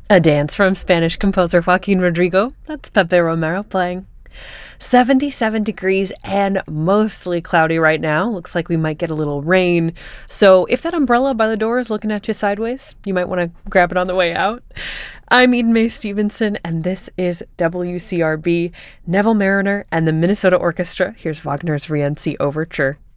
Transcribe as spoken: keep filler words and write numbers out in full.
A dance from Spanish composer Joaquin Rodrigo. That's Pepe Romero playing. seventy-seven degrees and mostly cloudy right now. Looks like we might get a little rain. So if that umbrella by the door is looking at you sideways, you might want to grab it on the way out. I'm Eden Mae Stevenson, and this is W C R B, Neville Marriner, and the Minnesota Orchestra. Here's Wagner's Rienzi Overture.